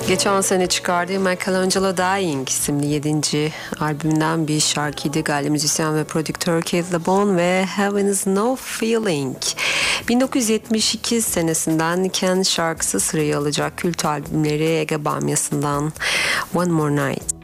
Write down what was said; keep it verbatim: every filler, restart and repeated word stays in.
Geçen sene çıkardığı Michelangelo Dying isimli yedinci albümünden bir şarkıydı. Galli müzisyen ve prodüktör Keith LeBon ve Heaven is No Feeling. bin dokuz yüz yetmiş iki senesinden Ken şarkısı sırayı alacak kült albümleri Ege Bamyası'ndan One More Night.